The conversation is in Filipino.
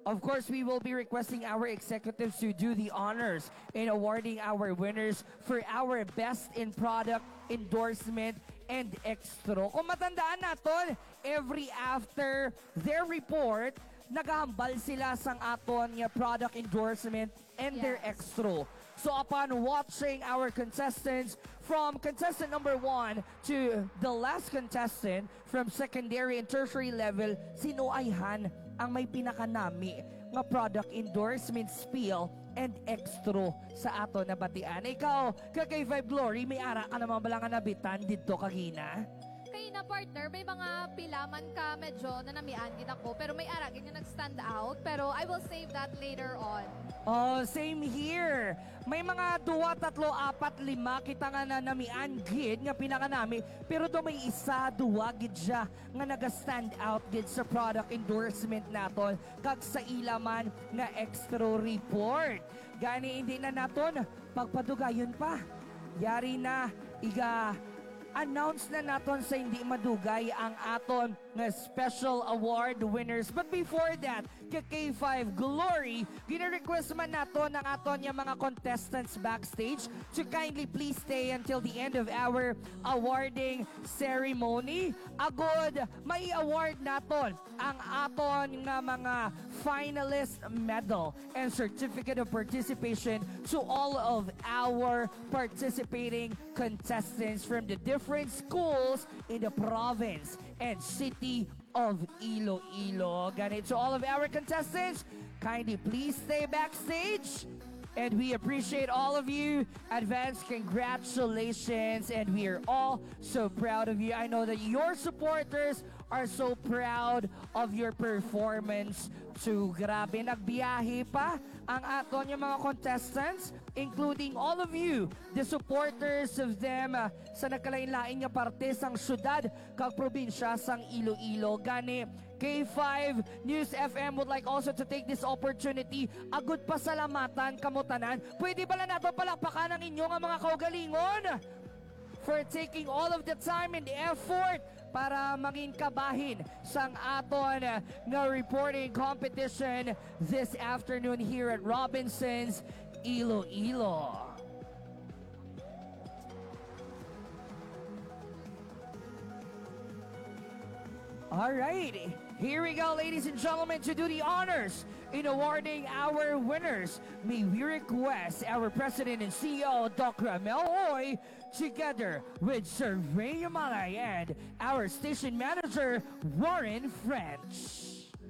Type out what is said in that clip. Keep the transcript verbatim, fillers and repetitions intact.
Of course, we will be requesting our executives to do the honors in awarding our winners for our best in product endorsement and extra. Kung matandaan natin, every after their report, naghahambal sila sang aton nga product endorsement and their Yes. extra. So upon watching our contestants from contestant number one to the last contestant from secondary and tertiary level, sino ayhan ang may pinakanami nga product endorsement spiel and extra sa ato na batian. Ikaw, kay Vibe Glory, may ara ka naman bala nga nabitan dito kagina? Kay na partner, may mga pilaman ka medyo nanamian gid ako pero may ara ganyan nag-stand out pero I will save that later on. Oh, same here. May mga duwa, tatlo, apat, lima kita nga na namian gid nga pinakanami pero do may isa, duwa gid siya nga naga-stand out gid sa product endorsement naton kag sa ilaman nga extra report. Gani hindi na naton pagpadugayon pa. Yari na iga announce na naton sa hindi madugay ang aton nga special award winners. But before that, kay K five Glory, gina-request man naton ang aton yung mga contestants backstage to kindly please stay until the end of our awarding ceremony. Agod, may award naton ang aton nga mga finalist medal and certificate of participation to all of our participating contestants from the different schools in the province and city of Iloilo. Ganit to all of our contestants, kindly please stay backstage. And we appreciate all of you. Advance congratulations. And we are all so proud of you. I know that your supporters are so proud of your performance too. Grabe, nagbiyahe pa ang aton yung mga contestants, including all of you, the supporters of them uh, sa nagkalain-lain nga parte sang syudad kag probinsya sang Iloilo. Gani, K five News F M would like also to take this opportunity. Agud pasalamatan kamutanan. Pwede pala nato palakpakan ang inyong mga kaugalingon for taking all of the time and effort para maging kabahin sang aton uh, nga reporting competition this afternoon here at Robinson's Iloilo. All right, here we go, ladies and gentlemen, to do the honors in awarding our winners. May we request our President and C E O, Doctor Amel Hoy, together with Sir Ray Malay and our station manager, Warren French.